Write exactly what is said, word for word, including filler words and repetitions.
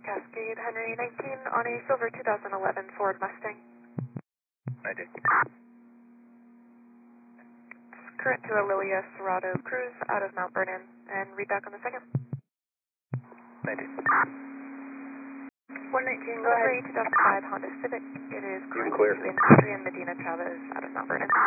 Cascade Henry nineteen on a silver two thousand eleven Ford Mustang. I did. Current to a Lilia Serato Cruise out of Mount Vernon, and read back on the second. I did. one nineteen, go ahead. two thousand five Honda Civic. It is You're current clear. to Adrian Medina Chavez out of Mount Vernon.